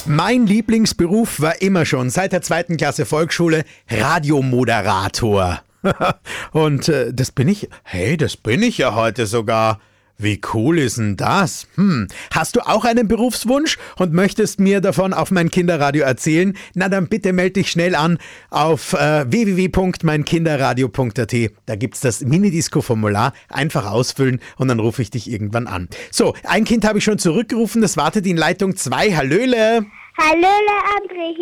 Mein Lieblingsberuf war immer schon seit der 2. Klasse Volksschule Radiomoderator. Und das bin ich ja heute sogar. Wie cool ist denn das? Hast du auch einen Berufswunsch und möchtest mir davon auf mein Kinderradio erzählen? Na dann bitte melde dich schnell an auf www.meinkinderradio.at. Da gibt's das Minidisco-Formular. Einfach ausfüllen und dann rufe ich dich irgendwann an. So, ein Kind habe ich schon zurückgerufen. Das wartet in Leitung 2. Hallöle. Hallöle, André.